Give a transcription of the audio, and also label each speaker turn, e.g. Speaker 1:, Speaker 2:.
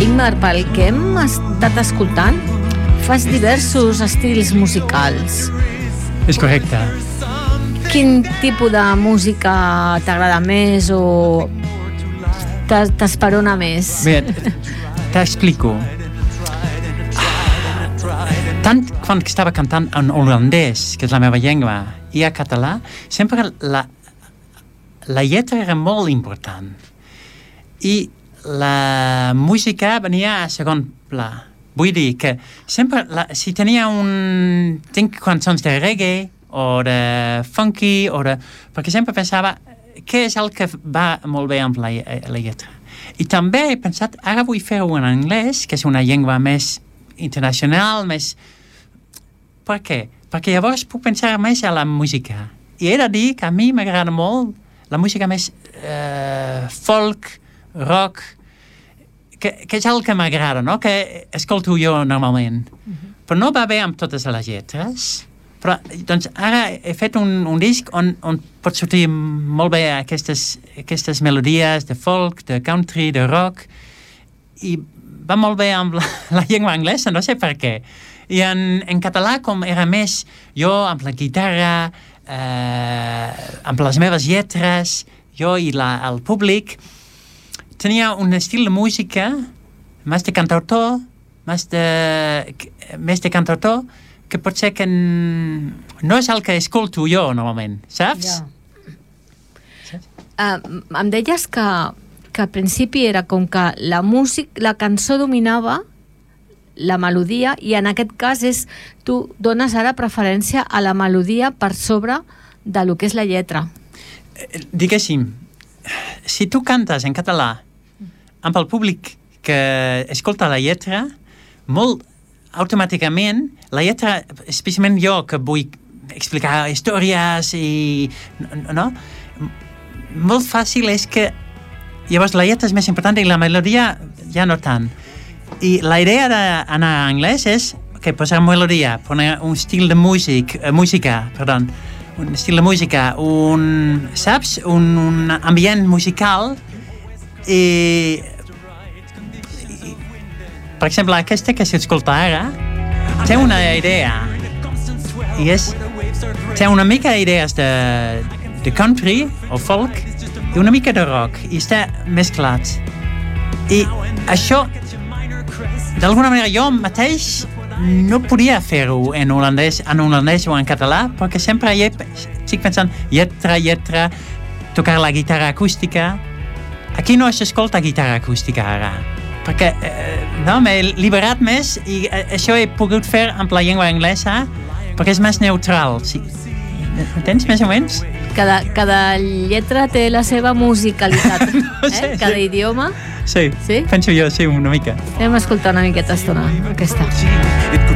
Speaker 1: Ingmar, pel que hem estat escoltant, fas diversos estils musicals.
Speaker 2: És correcte.
Speaker 1: Quin tipus de música t'agrada més o t'esperona més?
Speaker 2: Bé, t'explico. Tant quan estava cantant en holandès, que és la meva llengua, i a català, sempre la lletra era molt important. I la música venia a segon pla. Vull dir que sempre, si tenia tinc cançons de reggae o de funky, perquè sempre pensava què és el que va molt bé amb la lletra. I també he pensat, ara vull fer-ho en anglès, que és una llengua més internacional, més... Per què? Perquè llavors puc pensar més a la música. I he de dir que a mi m'agrada molt la música més folk, rock, que és el que m'agrada, no? Que escolto jo normalment. Però no va bé amb totes les lletres. Però, doncs, ara he fet un disc on pot sortir molt bé aquestes melodies de folk, de country, de rock, i va molt bé amb la llengua anglesa, no sé per què. I en català, com era més jo amb la guitarra, amb les meves lletres, jo i el públic, tenia un estil de música més de cantautor, més de cantautor, que pot ser que no és el que escolto jo normalment, saps?
Speaker 1: Ja. Em deies que al principi era com que la cançó dominava la melodia, i en aquest cas tu dones ara preferència a la melodia per sobre de lo que és la lletra.
Speaker 2: Diguéssim, si tu cantes en català amb el públic que escolta la lletra, molt automàticament la lletra, especialment jo que vull explicar històries i... no? Molt fàcil és que llavors la lletra és més important i la melodia ja no tant. I la idea d'anar a anglès és que posar melodia, poner un estil de música, un estil de música, saps? Un ambient musical i per exemple, aquesta que s'escolta ara té una idea i té una mica idees de country o folk i una mica de rock i està mesclat. I això d'alguna manera jo mateix no podia fer-ho en holandès o en català, perquè sempre estic pensant lletra, tocar la guitarra acústica. Aquí no s'escolta guitarra acústica ara, perquè m'he liberat més i això he pogut fer amb la llengua anglesa perquè és més neutral. Entens més o menys?
Speaker 1: Cada lletra té la seva musicalitat,
Speaker 2: no sé,
Speaker 1: cada idioma.
Speaker 2: Sí, penso jo, sí, una mica.
Speaker 1: Anem a escoltar una miqueta estona aquesta.